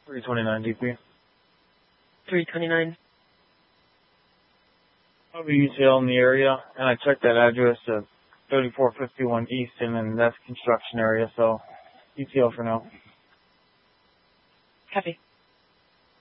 329 DP. 329. I'll be ETL in the area, and I checked that address of 3451 Easton, and that's construction area, so ETL for now. Copy.